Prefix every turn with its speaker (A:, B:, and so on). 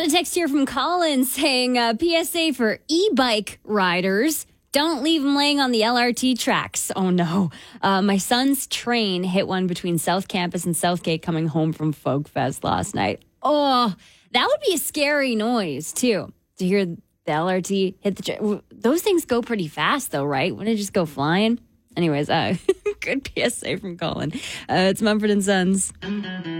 A: Got a text here from Colin saying, PSA for e-bike riders. Don't leave them laying on the LRT tracks. Oh, no. My son's train hit one between South Campus and Southgate coming home from Folk Fest last night. Oh, that would be a scary noise, too, to hear the LRT hit the train. Those things go pretty fast, though, right? Wouldn't it just go flying? Anyways, good PSA from Colin. It's Mumford & Sons.